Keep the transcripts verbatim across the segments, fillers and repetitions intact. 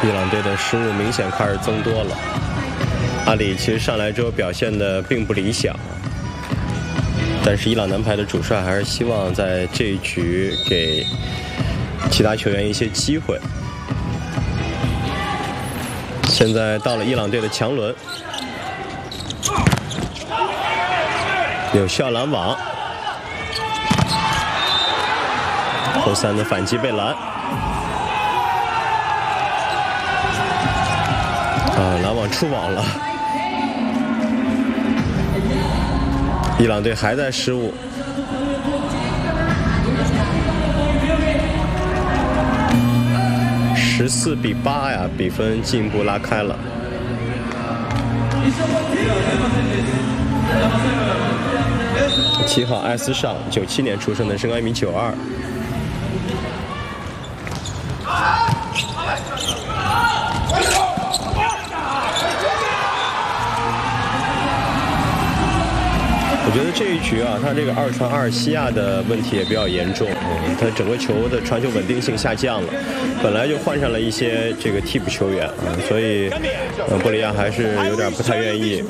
伊朗队的失误明显开始增多了。阿里其实上来之后表现的并不理想，但是伊朗男排的主帅还是希望在这一局给其他球员一些机会。现在到了伊朗队的强轮，有效拦网，后三的反击被拦。啊，拦网出网了，伊朗队还在失误。十四比八呀，比分进一步拉开了。七号艾斯尚，九七年出生的，身高一米九二。我觉得这一局啊，他这个二传二西亚的问题也比较严重，嗯，他整个球的传球稳定性下降了，本来就换上了一些这个替补球员啊，所以呃，布里亚还是有点不太愿意。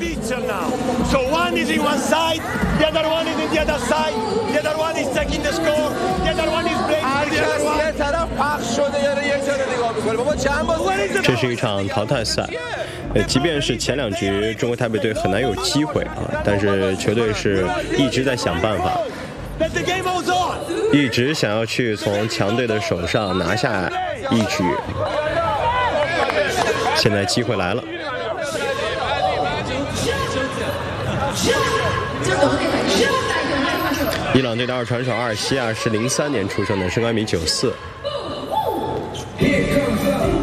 这是一场淘汰赛，呃，即便是前两局中国台北队很难有机会啊，但是球队是一直在想办法，一直想要去从强队的手上拿下一局。现在机会来了。伊朗队的二传手阿尔西亚是零三年出生的，身高一米九四。Here comes up.